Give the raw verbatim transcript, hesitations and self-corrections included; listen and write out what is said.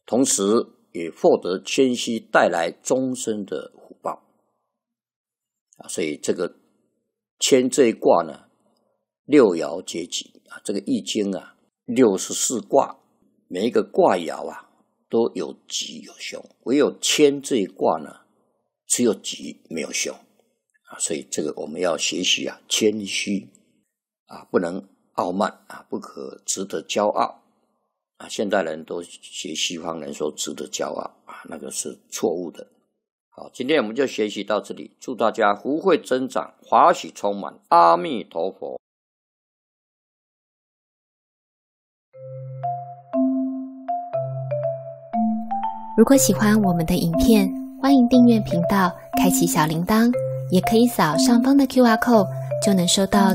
同时也获得谦虚带来终身的福报啊。所以这个谦这一卦呢，六爻皆吉啊。这个易经啊，六十四卦，每一个卦爻啊都有吉有凶，唯有谦这一卦呢，只有吉没有凶啊。所以这个我们要学习啊，谦虚啊，不能傲慢啊，不可值得骄傲啊。现代人都学西方人说值得骄傲啊，那个是错误的。好，今天我们就学习到这里，祝大家福慧增长，华喜充满，阿弥陀佛。 如果喜欢我们的影片，欢迎订阅频道，开启小铃铛，也可以扫上方的 Q R code， 就能收到